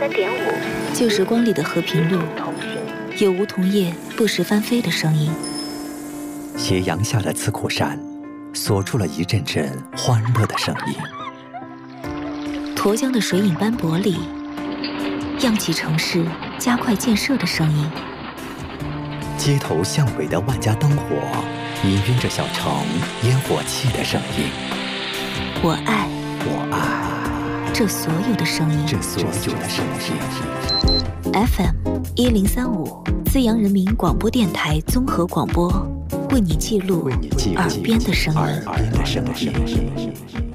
旧时光里的和平路，有梧桐叶不时翻飞的声音。 斜阳下的刺库山，锁住了一阵阵欢乐的声音。 沱江的水影斑驳里，漾起城市加快建设的声音。 街头巷尾的万家灯火，氤氲着小城烟火气的声音。 我爱这所有的声音。FM 1035，资阳人民广播电台综合广播，为你记录耳边的声音。